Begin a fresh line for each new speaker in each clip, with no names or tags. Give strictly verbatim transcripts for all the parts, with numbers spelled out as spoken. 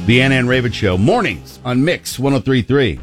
The Anna and Raven Show. Mornings on Mix one oh three point three.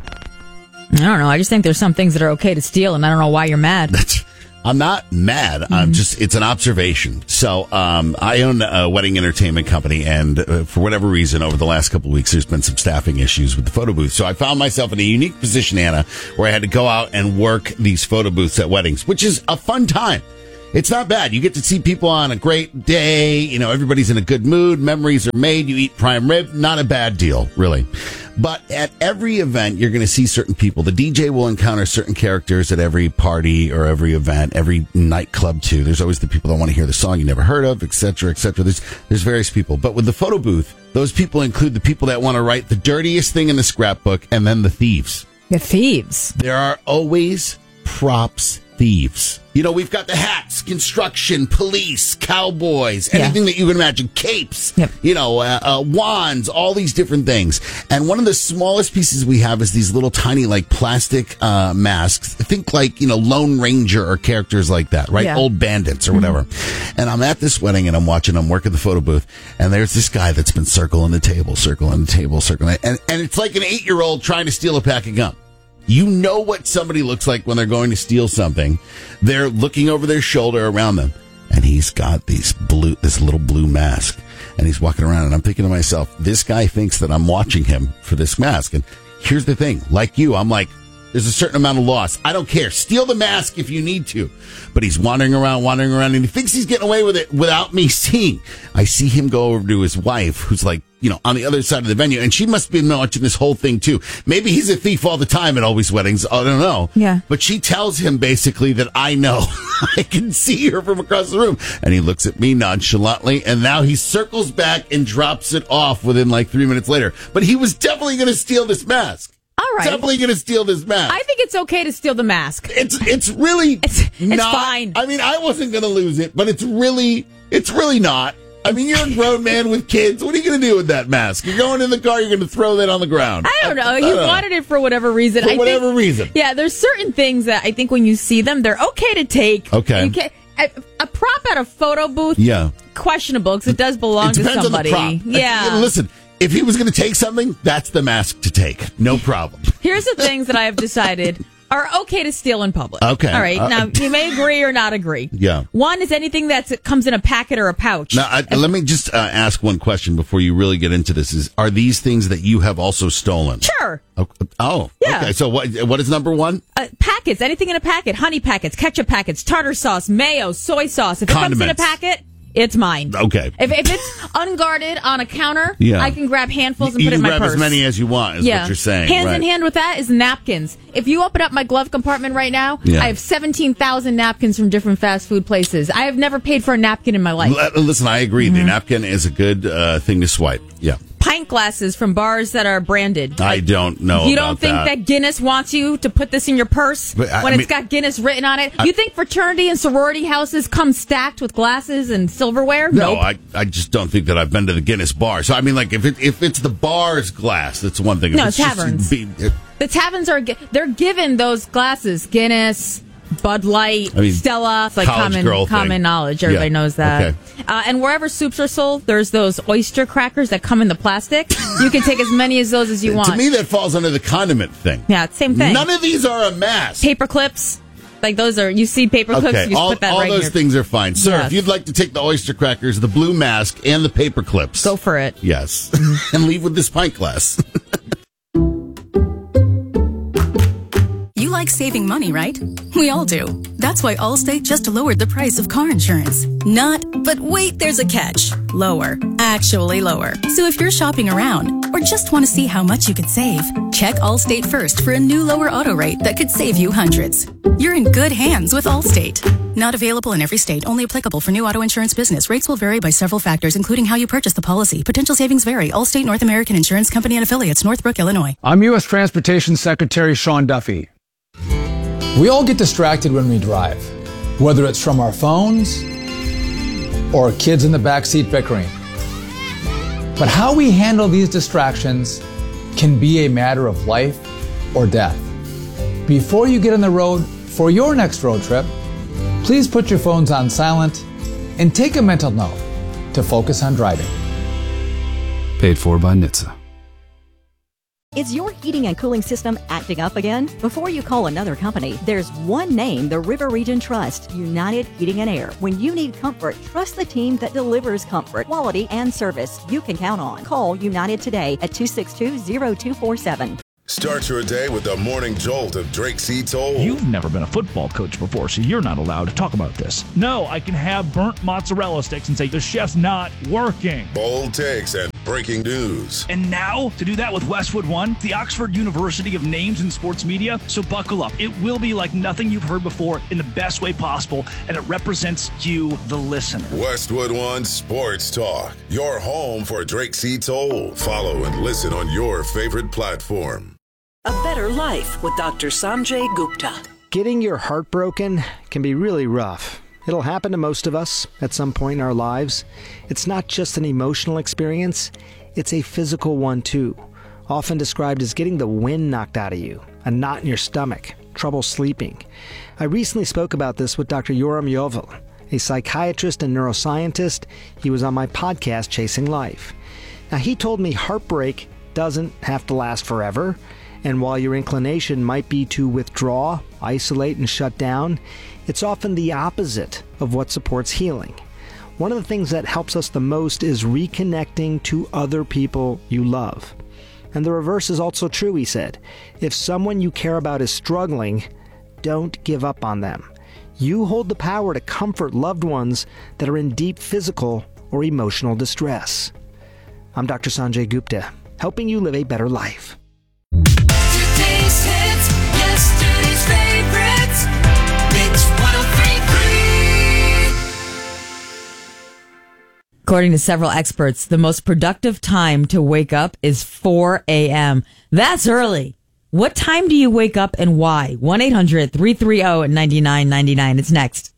I don't know. I just think there's some things that are okay to steal, and I don't know why you're mad.
That's, I'm not mad. Mm-hmm. I'm just, it's an observation. So, um, I own a wedding entertainment company, and uh, for whatever reason, over the last couple of weeks, there's been some staffing issues with the photo booth. So I found myself in a unique position, Anna, where I had to go out and work these photo booths at weddings, which is a fun time. It's not bad. You get to see people on a great day. You know, everybody's in a good mood. Memories are made. You eat prime rib. Not a bad deal, really. But at every event, you're going to see certain people. The D J will encounter certain characters at every party or every event, every nightclub, too. There's always the people that want to hear the song you never heard of, et cetera, et cetera. There's, there's various people. But with the photo booth, those people include the people that want to write the dirtiest thing in the scrapbook and then the thieves.
The thieves.
There are always props thieves. You know, we've got the hats, construction, police, cowboys, anything yeah. that you can imagine, capes,
yep.
you know, uh, uh, wands, all these different things. And one of the smallest pieces we have is these little tiny, like, plastic uh, masks. Think like, you know, Lone Ranger or characters like that, right?
Yeah.
Old bandits or whatever. Mm-hmm. And I'm at this wedding and I'm watching, I'm working the photo booth, and there's this guy that's been circling the table, circling the table, circling, and, and it's like an eight-year-old trying to steal a pack of gum. You know what somebody looks like when they're going to steal something. They're looking over their shoulder around them, and he's got these blue, this little blue mask, and he's walking around, and I'm thinking to myself, this guy thinks that I'm watching him for this mask. And here's the thing, like you, I'm like, there's a certain amount of loss. I don't care. Steal the mask if you need to. But he's wandering around, wandering around, and he thinks he's getting away with it without me seeing. I see him go over to his wife, who's like, you know, on the other side of the venue, and she must be watching this whole thing too. Maybe he's a thief all the time at all these weddings. I don't know.
Yeah.
But she tells him basically that I know. I can see her from across the room. And he looks at me nonchalantly, and now he circles back and drops it off within like three minutes later. But he was definitely going to steal this mask.
All right.
Definitely going to steal this mask.
I think it's okay to steal the mask.
It's it's really
it's, it's
not.
fine.
I mean, I wasn't going to lose it, but it's really it's really not. I mean, you're a grown man with kids. What are you going to do with that mask? You're going in the car, you're going to throw that on the ground.
I don't know.
I, I
you
don't
wanted
know.
it for whatever reason.
For
I
whatever
think,
reason.
Yeah, there's certain things that I think when you see them, they're okay to take.
Okay.
You can, a, a prop at a photo booth,
yeah,
questionable because it does belong
it
to
depends
somebody.
On the prop.
Yeah.
I, listen, if he was going to take something, that's the mask to take. No problem.
Here's the things that I have decided are okay to steal in public.
Okay.
All right.
Uh,
now, you may agree or not agree.
Yeah.
One is anything that comes in a packet or a pouch.
Now, I, let me just uh, ask one question before you really get into this. Is Are these things that you have also stolen?
Sure.
Oh, oh
yeah.
Okay. So what? what is number one?
Uh, packets. Anything in a packet. Honey packets, ketchup packets, tartar sauce, mayo, soy sauce. If it
Condiments.
comes in a packet, it's mine.
Okay.
If, if it's unguarded on a counter,
yeah.
I can grab handfuls and
you
put it in my
grab
purse.
as many as you want, is
yeah.
what you're saying.
Hands
right.
in hand with that is napkins. If you open up my glove compartment right now,
yeah.
I have seventeen thousand napkins from different fast food places. I have never paid for a napkin in my life.
L- listen, I agree.
Mm-hmm.
The napkin is a good uh, thing to swipe. Yeah.
Pint glasses from bars that are branded.
I don't know.
You
about
don't think
that.
that Guinness wants you to put this in your purse
But, I,
when
I
it's
mean,
got Guinness written on it?
I,
you think fraternity and sorority houses come stacked with glasses and silverware?
No,
nope.
I, I just don't think that I've been to the Guinness bar. So I mean, like if it if it's the bar's glass, that's one thing. If
No,
it's
taverns.
Just, be, it,
The taverns are gi- they're given those glasses, Guinness, Bud Light,
I mean,
Stella. It's like
college
common
girl
common
thing.
knowledge. Everybody
Yeah.
knows that.
Okay.
Uh, and wherever soups are sold, there's those oyster crackers that come in the plastic. You can take as many as those as you want.
To me, that falls under the condiment thing.
Yeah, it's same thing.
None of these are a mask.
Paper clips. Like those are, you see paper clips,
Okay,
you just
all,
put that
all
right in
those
your-
things are fine. Sir,
Yes.
if you'd like to take the oyster crackers, the blue mask, and the paper clips.
Go for it.
Yes. And leave with this pint glass.
You like saving money, right? We all do. That's why Allstate just lowered the price of car insurance. Not, but wait, there's a catch. Lower. Actually lower. So if you're shopping around or just want to see how much you could save, check Allstate first for a new lower auto rate that could save you hundreds. You're in good hands with Allstate. Not available in every state. Only applicable for new auto insurance business. Rates will vary by several factors, including how you purchase the policy. Potential savings vary. Allstate North American Insurance Company and affiliates, Northbrook, Illinois.
I'm U S Transportation Secretary Sean Duffy. We all get distracted when we drive, whether it's from our phones or kids in the backseat bickering. But how we handle these distractions can be a matter of life or death. Before you get on the road for your next road trip, please put your phones on silent and take a mental note to focus on driving.
Paid for by N H T S A. Is your heating and cooling system acting up again? Before you call another company, there's one name the River Region trusts, United Heating and Air. When you need comfort, trust the team that delivers comfort, quality, and service you can count on. Call United today at two six two, zero two four seven.
Start your day with the morning jolt of Drake C. Toll.
You've never been a football coach before, so you're not allowed to talk about this. No, I can have burnt mozzarella sticks and say the chef's not working.
Bold takes and breaking news.
And now, to do that with Westwood One, the Oxford University of Names in Sports Media. So buckle up. It will be like nothing you've heard before in the best way possible, and it represents you, the listener.
Westwood One Sports Talk, your home for Drake C. Toll. Follow and listen on your favorite platform.
A Better Life with Doctor Sanjay Gupta.
Getting your heart broken can be really rough. It'll happen to most of us at some point in our lives. It's not just an emotional experience, it's a physical one too. Often described as getting the wind knocked out of you, a knot in your stomach, trouble sleeping. I recently spoke about this with Doctor Yoram Yovel, a psychiatrist and neuroscientist. He was on my podcast, Chasing Life. Now, he told me heartbreak doesn't have to last forever. And while your inclination might be to withdraw, isolate, and shut down, it's often the opposite of what supports healing. One of the things that helps us the most is reconnecting to other people you love. And the reverse is also true, he said. If someone you care about is struggling, don't give up on them. You hold the power to comfort loved ones that are in deep physical or emotional distress. I'm Doctor Sanjay Gupta, helping you live a better life.
Today's hits, yesterday's favorites. Mix one oh three point three.
According to several experts, the most productive time to wake up is four a.m. That's early. What time do you wake up and why? one eight hundred, three three zero, nine nine nine nine. It's next.